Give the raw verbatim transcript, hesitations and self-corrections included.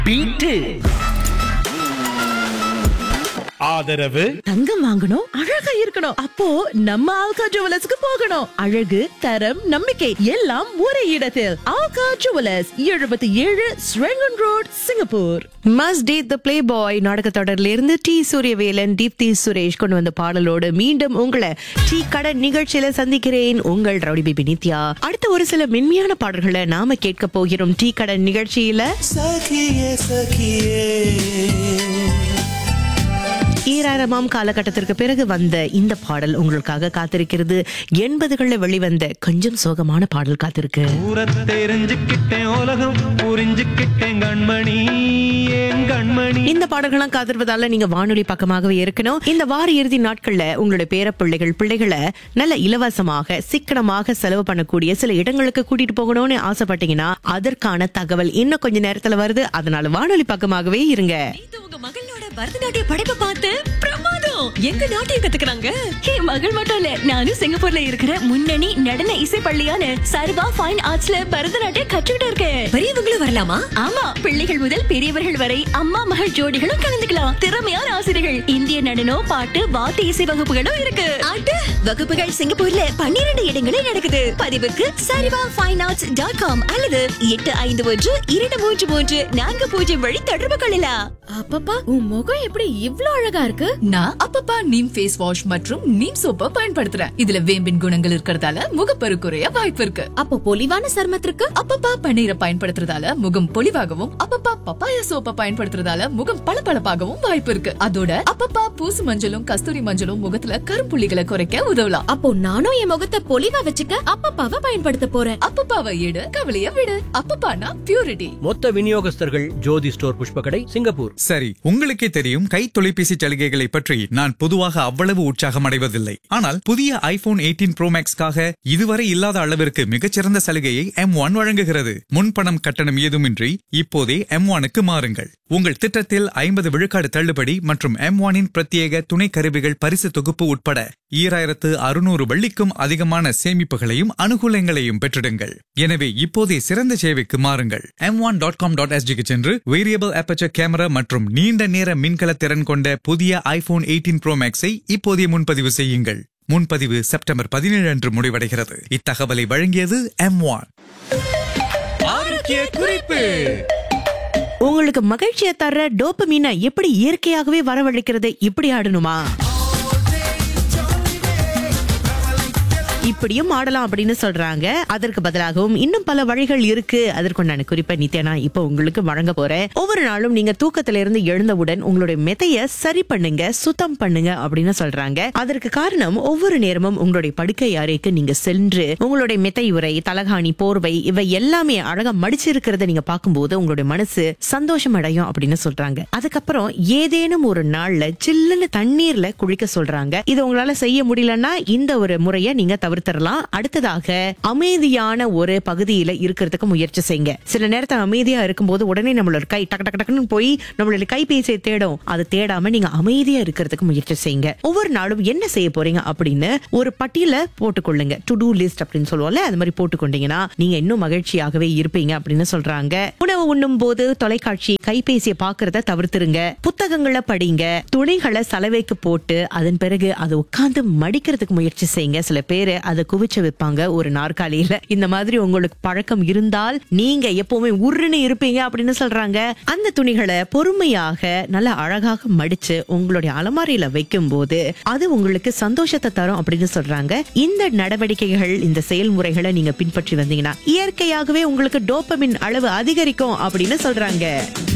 Beat. ஆதரவு தங்கம் வாங்கணும், அழகா இருக்கணும். அப்போ நம்ம ஆல்கா ஜுவல்லர்ஸ்க்கு போகணும். அழகு, தரம், நம்பிக்கை எல்லாம் ஒரே இடத்தில். ஆல்கா ஜுவல்லர்ஸ், எழுபத்தி ஏழு Serangoon road, Singapore. Must date the play boy நாடக தொடரில் இருந்து டி சூரியவேலன், தீப்தி சுரேஷ் கொண்டு வந்த பாடலோடு மீண்டும் உங்களை டீ கடை நிகழ்ச்சியில சந்திக்கிறேன். உங்கள் ரவுடி பேபி நித்யா. அடுத்த ஒரு சில மென்மையான பாடல்களை நாம கேட்க போகிறோம் டீ கடை நிகழ்ச்சியில. சகியே சகியே ஈராயிரமாம் காலகட்டத்திற்கு பிறகு வந்த இந்த பாடல் உங்களுக்காக காத்திருக்கிறது. எண்பதுகள்ல வெளிவந்த கொஞ்சம் சோகமான பாடல் காத்திருக்கு. இந்த பாடல்கள்லாம் காத்திருப்பதால நீங்க வானொலி பக்கமாகவே இருக்கணும். இந்த வார இறுதி நாட்கள்ல உங்களுடைய பேர பிள்ளைகள் பிள்ளைகளை நல்ல இலவசமாக சிக்கனமாக செலவு பண்ணக்கூடிய சில இடங்களுக்கு கூட்டிட்டு போகணும்னு ஆசைப்பட்டீங்கன்னா அதற்கான தகவல் இன்னும் கொஞ்ச நேரத்துல வருது. அதனால வானொலி பக்கமாகவே இருங்க. மகளோட பரதநாட்டிய படைப்பை பார்த்து பிரமாதம். எங்க நாட்டியம் கத்துக்கிறாங்க. என் மகள் மட்டும் இல்ல, நானும் சிங்கப்பூர்ல இருக்கிற முன்னணி நடன இசை பள்ளியான சர்வா ஃபைன் ஆர்ட்ஸ்ல பரதநாட்டியம் கற்றுக்கிட்டு இருக்கேன். பெரியவங்களும் வரலாமா? ஆமா, பிள்ளைகள் முதல் பெரியவர்கள் வரை அம்மா மகள் ஜோடிகளும் கலந்துக்கலாம். திறமையான ஆசிரியர்கள், இந்திய நடனம், பாட்டு, வாத்திய இசை வகுப்புகளும் இருக்கு. ஆட்டு வகுப்புகள் சிங்கப்பூர்ல பன்னிரண்டு இடங்களில் நடக்குது. பதிவுக்கு சரிவா ஃபைன் ஆர்ட்ஸ் டாட் காம் அல்லது எட்டு ஐந்து ஒன்று இரண்டு மூன்று மூன்று நான்கு பூஜ்ஜியம் வழி தொடர்பு கொள்ளலாம். அப்பப்பா, உன் முகம் எப்படி இவ்ளோ அழகா இருக்கு? நான் அப்பப்பா நீம் ஃபேஸ் வாஷ் மற்றும் நீம் சோப்பை பயன்படுத்துறேன். இதுல வேம்பின் குணங்கள் இருக்கறதால முகப்பரு குறைய வாய்ப்பு இருக்கு. அப்போ பொலிவான சருமத்திற்கு அப்பப்பா பன்னீரை பயன்படுத்துறதால முகம் பொலிவாகவும், அப்பப்பா பப்பாயா சோப்பை பயன்படுத்துறதால முகம் பளபளப்பாகவும் வாய்ப்பு இருக்கு. அதோட அப்பப்பா பூசு மஞ்சளும் கஸ்தூரி மஞ்சளும் முகத்துல கரும்புள்ளிகளை குறைக்க உதவலாம். அப்போ நானும் என் முகத்தை பொலிவா வச்சுக்க அப்பப்பாவை பயன்படுத்த போறேன். அப்பப்பாவை எடு, கவலைய விடு. அப்பப்பானா பியூரிட்டி. மொத்த விநியோகஸ்தர்கள் ஜோதி ஸ்டோர், புஷ்பகடை, சிங்கப்பூர். சரி, உங்களுக்கே தெரியும் கை தொலைபேசி சலுகைகளை பற்றி நான் பொதுவாக அவ்வளவு உற்சாகம் அடைவதில்லை. ஆனால் புதிய ஐபோன் எயிட்டீன் ப்ரோ மேக்ஸ்க்காக இதுவரை இல்லாத அளவிற்கு மிகச்சிறந்த சலுகையை எம் ஒன் வழங்குகிறது. முன்பணம் கட்டணம் ஏதுமின்றி இப்போதே எம் ஒனுக்கு மாறுங்கள். உங்கள் திட்டத்தில் ஐம்பது விழுக்காடு தள்ளுபடி மற்றும் எம் ஒனின் பிரத்யேக துணை கருவிகள் பரிசு தொகுப்பு உட்பட ஈராயிரத்து அறுநூறு வெள்ளிக்கும் அதிகமான சேமிப்புகளையும் அனுகூலங்களையும் பெற்றிடுங்கள். எனவே இப்போதே சிறந்த சேவைக்கு மாறுங்கள். M one dot com dot எஸ்ஜிக்கு சென்று வேரியபிள் அப்பேச்சர் கேமரா மற்றும் நீண்ட நேர மின்கல திறன் கொண்ட புதிய ஐபோன் எயிட்டீன் ப்ரோ மேக்ஸை இப்போதே முன்பதிவு செய்யுங்கள். முன்பதிவு செப்டம்பர் பதினேழு அன்று முடிவடைகிறது. இத்தகவலை வழங்கியது எம் ஒன். ஆரோக்கிய குறிப்பு. உங்களுக்கு மகிழ்ச்சியை தர்ற டோபமீனை எப்படி இயற்கையாகவே வரவழைக்கிறது? இப்படி ஆடணுமா? இப்படியும் ஆடலாம் அப்படின்னு சொல்றாங்க. அதற்கு பதிலாகவும் இன்னும் பல வழிகள் இருக்கு. அதற்குண்டான குறிப்பை நித்யானா இப்ப உங்களுக்கு வழங்க போறேன். ஒவ்வொரு நாளும் நீங்க தூக்கத்தில இருந்து எழுந்தவுடன் உங்களுடைய மெத்தைய சரி பண்ணுங்க, சுத்தம் பண்ணுங்க அப்படின்னு சொல்றாங்க. அதற்கு காரணம் ஒவ்வொரு நேரமும் உங்களுடைய படுக்கை அறைக்கு நீங்க சென்று உங்களுடைய மெத்தை உரை, தலகாணி, போர்வை இவை எல்லாமே அழகா மடிச்சிருக்கிறத நீங்க பார்க்கும்போது உங்களுடைய மனசு சந்தோஷம் அடையும் அப்படின்னு சொல்றாங்க. அதுக்கப்புறம் ஏதேனும் ஒரு நாள்ல சில்லுன்னு தண்ணீர்ல குளிக்க சொல்றாங்க. இது உங்களால செய்ய முடியலன்னா இந்த ஒரு முறையை நீங்க தவிர்த்தரலாம். அடுத்ததாக அமைதியான ஒரு பகுதியில இருக்கிறதுக்கு முயற்சி செய்யுங்க. சில நேரத்தில் அமைதியா இருக்கும்போது உடனே நம்மளோட கை டக்கு டக்கு டக்குன்னு போய் நம்மளோட கைபேசியை தேடும். அது தேடாம நீங்க அமைதியா இருக்கிறதுக்கு முயற்சி செய்யுங்க. ஒவ்வொரு நாளும் என்ன செய்ய போறீங்க அப்படின்னு ஒரு பட்டியல போட்டுக்கொள்ளுங்க. டு டூ லிஸ்ட் அப்படின்னு சொல்லுவோம்ல, அது மாதிரி போட்டுக்கொண்டீங்கன்னா நீங்க இன்னும் மகிழ்ச்சியாகவே இருப்பீங்க அப்படின்னு சொல்றாங்க. உணவு உண்ணும் போது தொலைக்காட்சி, கைபேசியை பாக்குறத தவிர்த்துருங்க. புத்தகங்களை படிங்க. துணிகளை சலவைக்கு போட்டு அதன் பிறகு அதை உட்கார்ந்து மடிக்கிறதுக்கு முயற்சி செய்யுங்க. சில பேரு அதை குவிச்சு வைப்பாங்க ஒரு நாற்காலியில. இந்த மாதிரி உங்களுக்கு பழக்கம் இருந்தால் நீங்க எப்பவுமே உருன்னு இருப்பீங்க அப்படின்னு சொல்றாங்க. அந்த துணிகளை பொறுமையாக நல்ல அழகாக மடிச்சு உங்களுடைய அலமாரியில வைக்கும் போது அது உங்களுக்கு சந்தோஷத்தை தரும் அப்படின்னு சொல்றாங்க. இந்த நடவடிக்கைகள், இந்த செயல்முறைகளை நீங்க பின்பற்றி வந்தீங்கன்னா இயற்கையாகவே உங்களுக்கு டோபமின் அளவு அதிகரிக்கும் அப்படின்னு சொல்றாங்க.